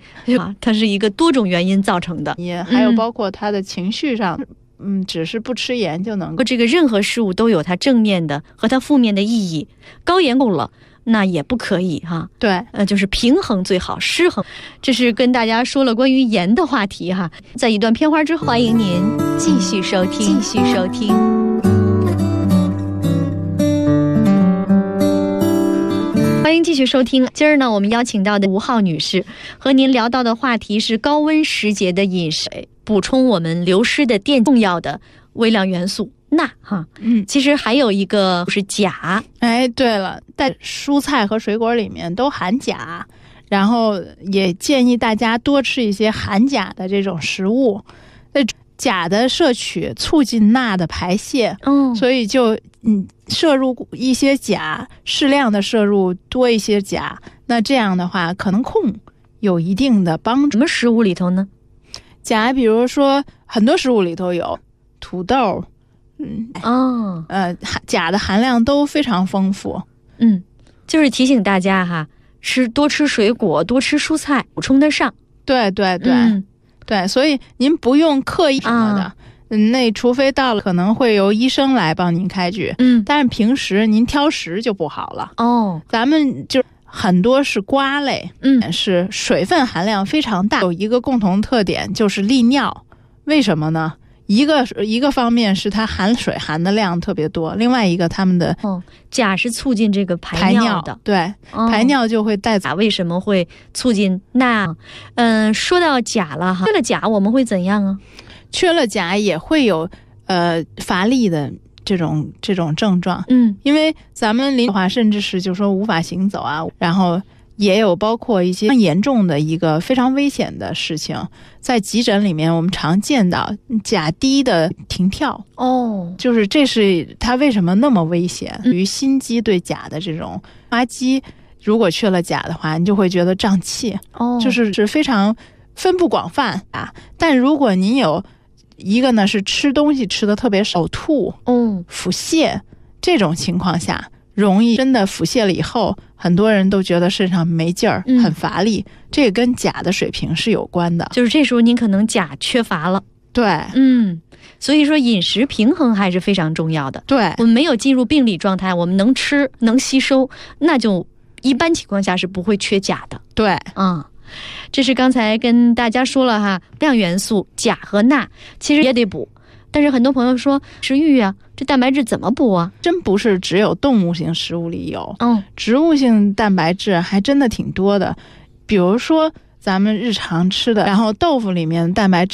它是一个多种原因造成的， 也还有包括他的情绪上，只是不吃盐就能够。 这个任何事物都有它正面的和它负面的意义，高盐够了那也不可以哈。 对， 就是平衡最好，失衡。这是跟大家说了关于盐的话题哈。在一段片花之后，欢迎您继续收听，继续收听。欢迎继续收听。今儿呢，我们邀请到的吴浩女士和您聊到的话题是高温时节的饮食，补充我们流失的电重要的微量元素钠哈。其实还有一个是钾。 哎，对了，在蔬菜和水果里面都含钾，然后也建议大家多吃一些含钾的这种食物。钾的摄取促进钠的排泄，所以就摄入一些钾，适量的摄入多一些钾，那这样的话可能有一定的帮助。 什么食物里头呢？ 钾比如说很多食物里头有土豆，钾的含量都非常丰富。 就是提醒大家哈，多吃水果，多吃蔬菜，补充得上。 对对对。对，所以您不用刻意什么的，那除非到了可能会由医生来帮您开具，但是平时您挑食就不好了。咱们就很多是瓜类，是水分含量非常大，有一个共同特点就是利尿。为什么呢？一个方面是它含水含的量特别多，另外一个它们的钾是促进这个排尿的， 对，排尿就会带钾。为什么会促进钠？说到钾了哈，缺了钾我们会怎样啊？ 缺了钾也会有乏力的这种症状，因为咱们临床甚至是就说无法行走啊，然后也有包括一些严重的一个非常危险的事情，在急诊里面我们常见到钾低的停跳。就是这是它为什么那么危险，于心肌对钾的这种发肌，如果缺了钾的话，你就会觉得胀气，就是非常分布广泛啊。但如果您有一个呢是吃东西吃的特别少，呕吐、腹泻这种情况下，容易真的腹泻了以后，很多人都觉得身上没劲儿，很乏力，这个跟钾的水平是有关的。 就是这时候您可能钾缺乏了。 对， 所以说饮食平衡还是非常重要的。 对， 我们没有进入病理状态，我们能吃能吸收，那就一般情况下是不会缺钾的。 对， 这是刚才跟大家说了哈，量元素钾和钠其实也得补。但是很多朋友说食欲啊，这蛋白质怎么补啊？ 真不是只有动物性食物里有，植物性蛋白质还真的挺多的。比如说咱们日常吃的，然后豆腐里面蛋白质